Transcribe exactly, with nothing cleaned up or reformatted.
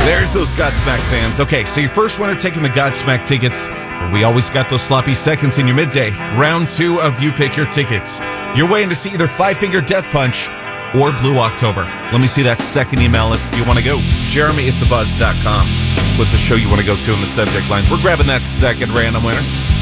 There's those Godsmack fans. Okay, so your first winner taking the Godsmack tickets. But we always got those sloppy seconds in your midday. Round two of You Pick Your Tickets. You're waiting to see either Five Finger Death Punch or Blue October. Let me see that second email if you want to go. Jeremy at the buzz dot com. Put the show you want to go to in the subject lines. We're grabbing that second random winner.